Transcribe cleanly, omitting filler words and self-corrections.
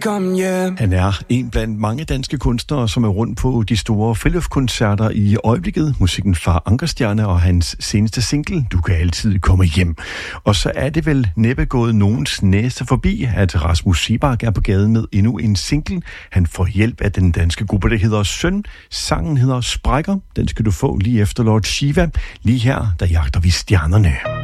Kom hjem. Han er en blandt mange danske kunstnere, som er rundt på de store friluftskoncerter i øjeblikket. Musikken fra Ankerstjerne og hans seneste single, Du kan altid komme hjem. Og så er det vel næppe gået nogens næse forbi, at Rasmus Seebach er på gaden med endnu en single. Han får hjælp af den danske gruppe, der hedder Søn. Sangen hedder Sprækker. Den skal du få lige efter Lord Shiva. Lige her, der jagter vi stjernerne.